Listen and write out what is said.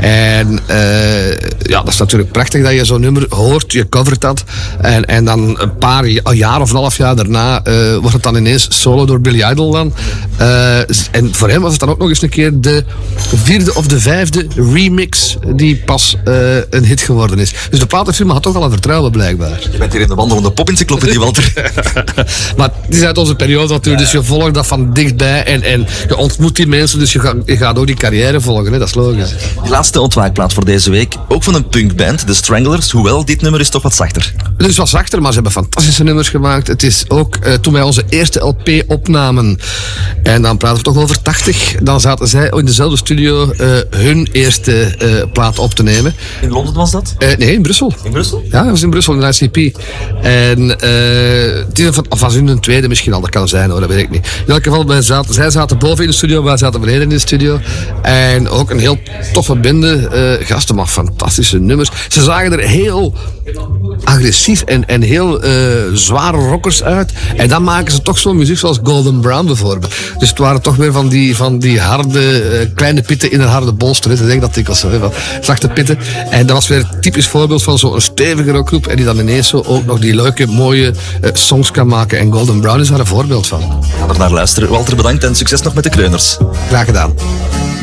En dat is natuurlijk prachtig dat je zo'n nummer hoort, je covert dat. En dan een jaar of een half jaar daarna wordt het dan ineens solo door Billy Idol dan. En voor hem was het dan ook nog eens een keer de 4e of de 5e remix die pas een hit geworden is. Dus de platenfirma had toch al een vertrouwen blijkbaar. Je bent hier in de wandelende pop-encyclopedie, Walter. Maar het is uit onze periode natuurlijk, dus je volgt dat van dichtbij en je ontmoet die mensen, dus je gaat ook die carrière volgen, hè? Dat is logisch. Die laatste ontwaakplaat voor deze week, ook van een punkband, The Stranglers, hoewel dit nummer is toch wat zachter. Het is wat zachter, maar ze hebben fantastische nummers gemaakt. Het is ook, toen wij onze eerste LP opnamen, en dan praten we toch over 80, dan zaten zij in dezelfde studio hun eerste plaat op te nemen. In Londen was dat? Nee, in Brussel. In Brussel? Ja, dat was in Brussel, in de ICP. En het is of was hun een tweede misschien al, dat kan zijn hoor, dat weet ik niet. In elk geval, zij zaten boven in de studio, wij zaten beneden in de studio. En ook een heel toffe bende, gasten, maar fantastische nummers. Ze zagen er heel agressief en heel zware rockers uit. En dan maken ze toch zo'n muziek zoals Golden Brown bijvoorbeeld. Dus het waren toch weer van die harde, kleine pitten in een harde bolster. Ik denk dat dikwijls zo, van zachte pitten. En dat was weer een typisch voorbeeld van zo'n stevige rockgroep. En die dan ineens zo ook nog die leuke, mooie songs kan maken. En Golden Brown is daar een voorbeeld van. We gaan er naar luisteren. Walter, bedankt en succes nog met de Kreuners. Graag gedaan.